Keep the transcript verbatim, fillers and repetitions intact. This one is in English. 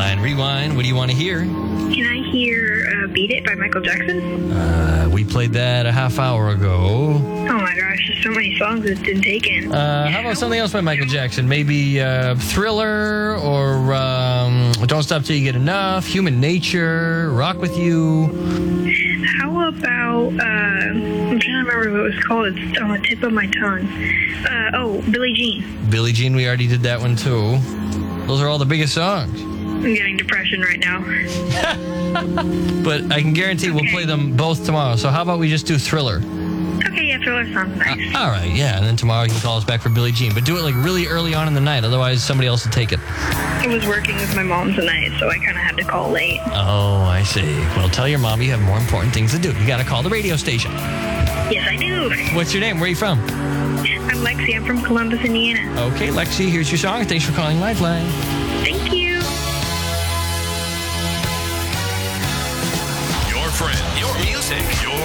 Lifeline Rewind. What do you want to hear? Can I hear uh, Beat It by Michael Jackson? Uh, we played that a half hour ago. Oh my gosh, there's so many songs that's been taken. Uh, how about something else by Michael Jackson? Maybe uh, Thriller or um, Don't Stop Till You Get Enough, Human Nature, Rock With You. How about, uh, I'm trying to remember what it was called. It's on the tip of my tongue. Uh, oh, Billie Jean. Billie Jean, we already did that one too. Those are all the biggest songs. I'm getting depression right now. But I can guarantee we'll Okay. play them both tomorrow. So how about we just do Thriller? Okay, yeah, Thriller sounds nice. Uh, all right, yeah. And then tomorrow you can call us back for Billie Jean. But do it like really early on in the night. Otherwise, somebody else will take it. I was working with my mom tonight, so I kind of had to call late. Oh, I see. Well, tell your mom you have more important things to do. You got to call the radio station. Yes, I do. What's your name? Where are you from? I'm Lexi. I'm from Columbus, Indiana. Okay, Lexi, here's your song. Thanks for calling Lifeline. Thank you. Your friend, your music, your